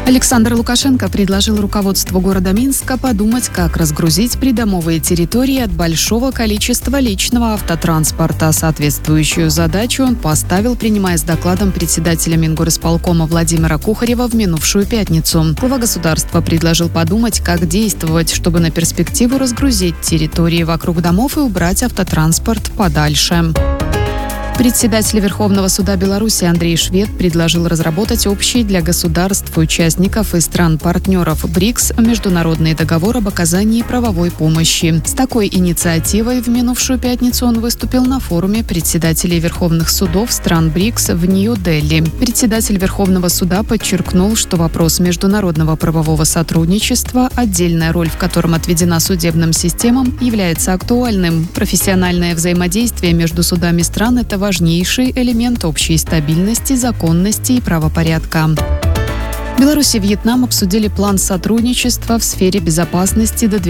Александр Лукашенко предложил руководству города Минска подумать, как разгрузить придомовые территории от большого количества личного автотранспорта. Соответствующую задачу он поставил, принимая с докладом председателя Мингорисполкома Владимира Кухарева в минувшую пятницу. Глава государства предложил подумать, как действовать, чтобы на перспективу разгрузить территории вокруг домов и убрать автотранспорт подальше. Председатель Верховного суда Беларуси Андрей Швед предложил разработать общий для государств, участников и стран-партнеров БРИКС международный договор об оказании правовой помощи. С такой инициативой в минувшую пятницу он выступил на форуме председателей верховных судов стран БРИКС в Нью-Дели. Председатель Верховного суда подчеркнул, что вопрос международного правового сотрудничества, отдельная роль в котором отведена судебным системам, является актуальным. Профессиональное взаимодействие между судами стран – это важнейший элемент общей стабильности, законности и правопорядка. Беларусь и Вьетнам обсудили план сотрудничества в сфере безопасности до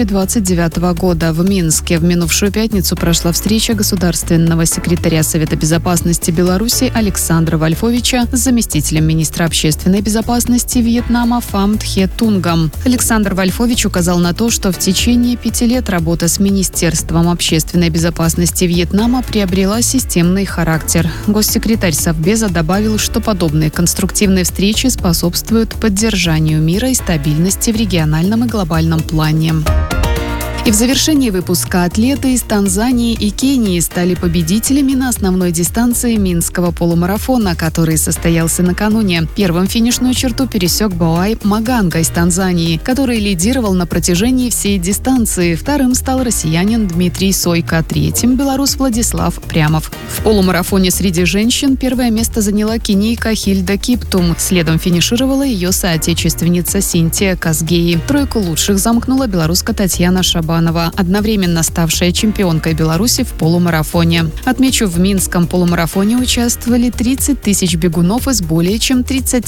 2029 года. В Минске в минувшую пятницу прошла встреча государственного секретаря Совета безопасности Беларуси Александра Вольфовича с заместителем министра общественной безопасности Вьетнама Фам Тхе Тунгом. Александр Вольфович указал на то, что в течение 5 лет работа с Министерством общественной безопасности Вьетнама приобрела системный характер. Госсекретарь Совбеза добавил, что подобные конструктивные встречи способствуют поддержанию мира и стабильности в региональном и глобальном плане. И в завершении выпуска атлеты из Танзании и Кении стали победителями на основной дистанции Минского полумарафона, который состоялся накануне. Первым финишную черту пересек Боай Маганга из Танзании, который лидировал на протяжении всей дистанции. Вторым стал россиянин Дмитрий Сойко, третьим – белорус Владислав Прямов. В полумарафоне среди женщин первое место заняла кенийка Хильда Киптум. Следом финишировала ее соотечественница Синтия Казгеи. Тройку лучших замкнула белоруска Татьяна Шабанова, одновременно ставшая чемпионкой Беларуси в полумарафоне. Отмечу, в Минском полумарафоне участвовали 30 тысяч бегунов из более чем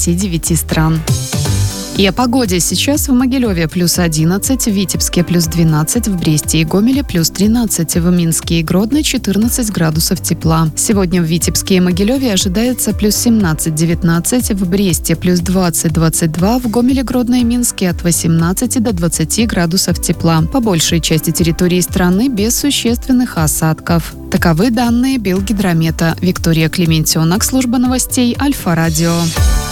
39 стран. И о погоде. Сейчас в Могилеве +11, в Витебске +12, в Бресте и Гомеле +13, в Минске и Гродно 14 градусов тепла. Сегодня в Витебске и Могилеве ожидается +17-19, в Бресте +20-22, в Гомеле, Гродно и Минске от 18 до 20 градусов тепла. По большей части территории страны без существенных осадков. Таковы данные Белгидромета. Виктория Клементьонок, служба новостей Альфа-Радио.